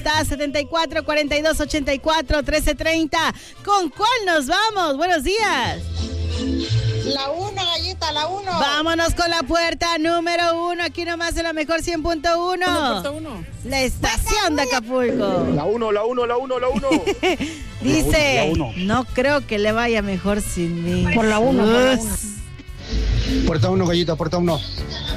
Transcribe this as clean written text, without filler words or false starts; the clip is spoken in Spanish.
Bogotá, 74 42 84 1330. ¿Con cuál nos vamos? Buenos días. La 1, gallita, la 1. Vámonos con la puerta número 1. Aquí nomás en la mejor 100.1. La estación de Acapulco. La 1. Dice, la uno. no creo que le vaya mejor sin mí. Por la 1. Puerta 1, gallita, puerta 1.